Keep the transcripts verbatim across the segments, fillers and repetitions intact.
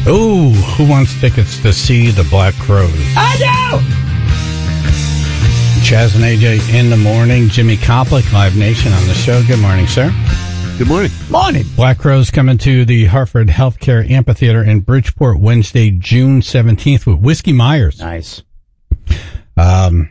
Ooh, who wants tickets to see the Black Crowes? I do! Chaz and A J in the morning. Jimmy Koplik, Live Nation on the show. Good morning, sir. Good morning. Morning. Black Crowes coming to the Hartford Healthcare Amphitheater in Bridgeport Wednesday, June seventeenth with Whiskey Myers. Nice. Um,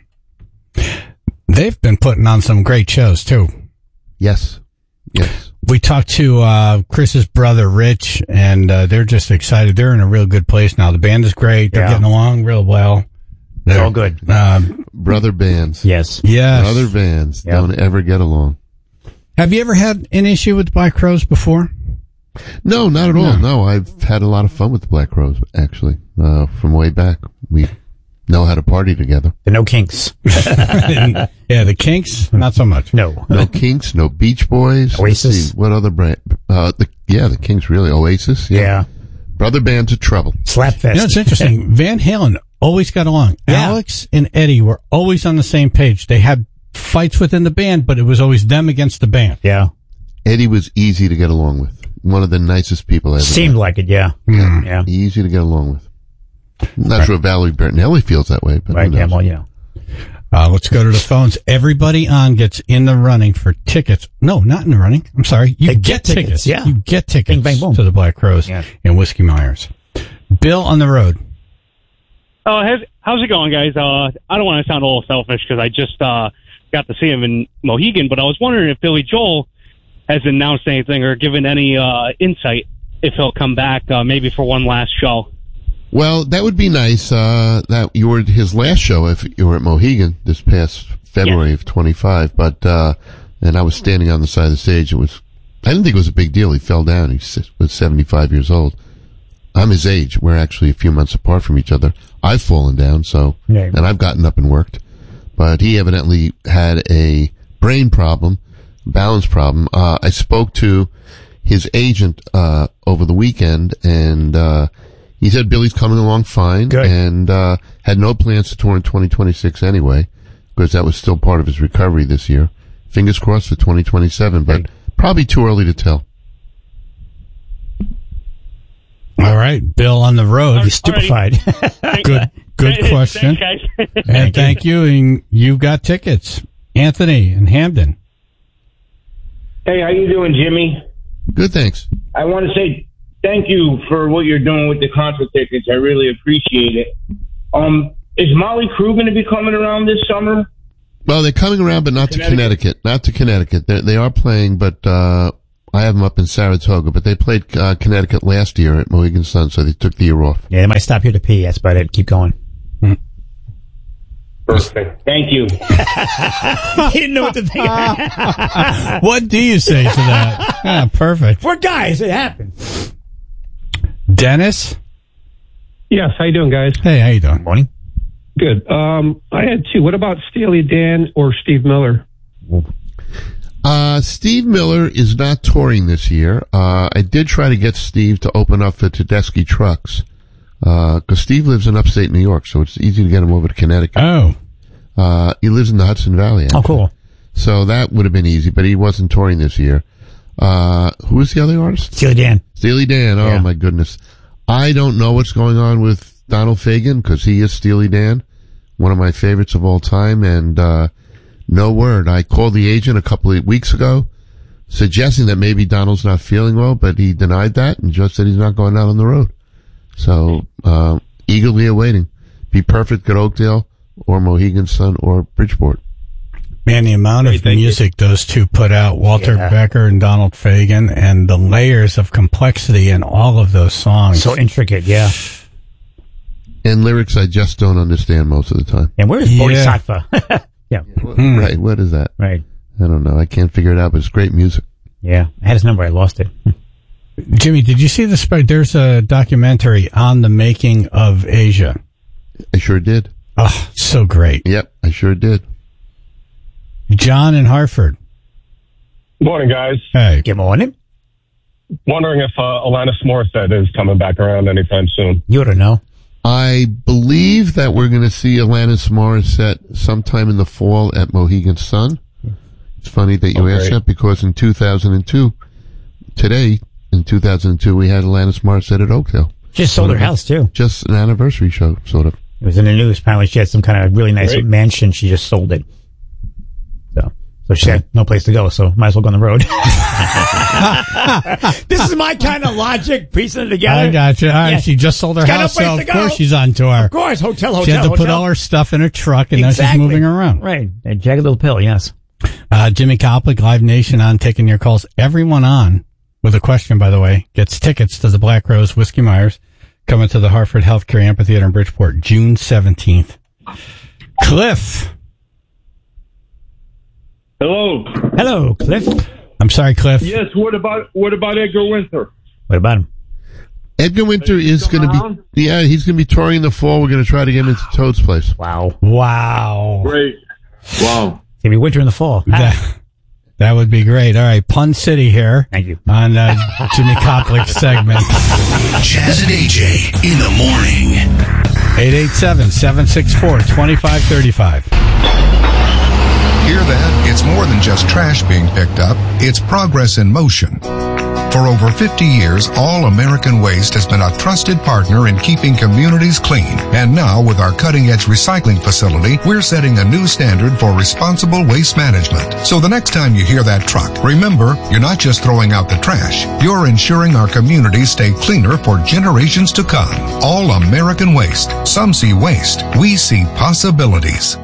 they've been putting on some great shows, too. Yes. Yes. We talked to uh, Chris's brother, Rich, and uh, they're just excited. They're in a real good place now. The band is great. They're Yeah. getting along real well. They're all good. Um, Brother bands. Yes. yes. Brother bands Yep. don't ever get along. Have you ever had an issue with the Black Crowes before? No, not at all. No, I've had a lot of fun with the Black Crowes, actually, uh, from way back. We know how to party together. The no kinks. yeah, the Kinks, not so much. No. No Kinks, no Beach Boys. Let's Oasis. see, what other brand? Uh, the, yeah, the Kinks, really. Oasis. Yeah. Yeah. Brother bands of trouble. Slapfest. You know, it's interesting. Van Halen always got along. Yeah. Alex and Eddie were always on the same page. They had fights within the band, but it was always them against the band. Yeah. Eddie was easy to get along with. One of the nicest people I ever Seemed met. like it, yeah. Mm. Yeah. Easy to get along with. I'm not sure if Valerie Bertinelli feels that way, but Right, who yeah, knows? well, yeah. Uh, let's go to the phones. Everybody on gets in the running for tickets. No, not in the running. I'm sorry. You They get, get tickets. tickets, yeah. You get tickets Bing, bang, boom. to the Black Crowes Yeah. and Whiskey Myers. Bill on the road. Oh, how's, how's it going, guys? Uh, I don't want to sound a little selfish because I just uh, got to see him in Mohegan, but I was wondering if Billy Joel has announced anything or given any uh, insight if he'll come back uh, maybe for one last show. Well, that would be nice. Uh, that you were at his last show if you were at Mohegan this past February Yeah. of twenty-five, but, uh, and I was standing on the side of the stage. It was, I didn't think it was a big deal. He fell down. He s- was seventy-five years old. I'm his age. We're actually a few months apart from each other. I've fallen down, so, Yeah. and I've gotten up and worked, but he evidently had a brain problem, balance problem. Uh, I spoke to his agent, uh, over the weekend and, uh, he said Billy's coming along fine. Good. And, uh, had no plans to tour in twenty twenty-six anyway, because that was still part of his recovery this year. Fingers crossed for twenty twenty-seven, but Right. probably too early to tell. All right. Bill on the road. He's stupefied. Good, good Thanks, question. guys. And thank you. And you got tickets. Anthony in Hamden. Hey, how you doing, Jimmy? Good, thanks. I want to say thank you for what you're doing with the concert tickets. I really appreciate it. Um, is Molly Crew going to be coming around this summer? Well, they're coming around, but not to Connecticut. Connecticut. Not to Connecticut. They're, they are playing, but, uh, I have them up in Saratoga, but they played, uh, Connecticut last year at Mohegan Sun, so they took the year off. Yeah, they might stop here to pee. That's about it. Keep going. Perfect. Thank you. He didn't know what to think. What do you say to that? Yeah, perfect. We're guys. It happens. Dennis? Yes, how you doing, guys? Hey, how you doing? Morning. Good. Um, I had two. What about Steely Dan or Steve Miller? Uh, Steve Miller is not touring this year. Uh, I did try to get Steve to open up for Tedeschi Trucks, uh, cause Steve lives in upstate New York, so it's easy to get him over to Connecticut. Oh. Uh, he lives in the Hudson Valley, actually. Oh, cool. So that would have been easy, but he wasn't touring this year. Uh, who was the other artist? Steely Dan. Steely Dan. Oh Yeah. my goodness. I don't know what's going on with Donald Fagen, cause he is Steely Dan, one of my favorites of all time, and, uh, no word. I called the agent a couple of weeks ago, suggesting that maybe Donald's not feeling well, but he denied that and just said he's not going out on the road. So, uh, eagerly awaiting. Be perfect at Oakdale or Mohegan Sun or Bridgeport. Man, the amount of music those two put out, Walter Yeah. Becker and Donald Fagen, and the layers of complexity in all of those songs. So intricate, yeah. And lyrics I just don't understand most of the time. And where's Yeah. Bodhisattva? Yeah. Hmm. Right, what is that? Right. I don't know. I can't figure it out, but it's great music. Yeah. I had his number. I lost it. Jimmy, did you see the spe- there's a documentary on the making of Asia. I sure did. Oh, so great. Yep, I sure did. John in Hartford. Morning, guys. Hey. Good morning. Wondering if uh, Alanis Morissette is coming back around anytime soon. You ought to know. I believe that we're going to see Alanis Morissette sometime in the fall at Mohegan Sun. It's funny that you Oh, asked great. that because in two thousand two, today, in two thousand two, we had Alanis Morissette at Oakdale. She just sold her house, too. Just an anniversary show, sort of. It was in the news. Apparently, she had some kind of really nice Great. mansion. She just sold it. So, so she had no place to go, so might as well go on the road. This is my kind of logic, piecing it together. I got you. All right, Yeah. she just sold her She's got no house, place so to of go. course she's on tour. Of course, hotel, hotel, She had to hotel. put all her stuff in her truck, and exactly. now she's moving around. Right. A jagged little pill, yes. Uh, Jimmy Koplik, Live Nation on, taking your calls. Everyone on, with a question, by the way, gets tickets to the Black Rose Whiskey Myers, coming to the Hartford Healthcare Amphitheater in Bridgeport, June seventeenth. Cliff. Hello. Hello, Cliff. I'm sorry, Cliff. Yes. What about what about Edgar Winter? What about him? Edgar Winter is going to be, yeah, he's going to be touring in the fall. We're going to try to get him into Toad's place. Wow. Wow. Great. Wow. It's going to be winter in the fall. That, that would be great. All right, Pun City here. Thank you. On uh, Jimmy Koplik's segment. Chaz and A J in the morning. eight eight seven, seven six four, two five three five. Hear that? It's more than just trash being picked up. It's progress in motion. For over fifty years, All American Waste has been a trusted partner in keeping communities clean. And now, with our cutting-edge recycling facility, we're setting a new standard for responsible waste management. So the next time you hear that truck, remember, you're not just throwing out the trash. You're ensuring our communities stay cleaner for generations to come. All American Waste. Some see waste. We see possibilities.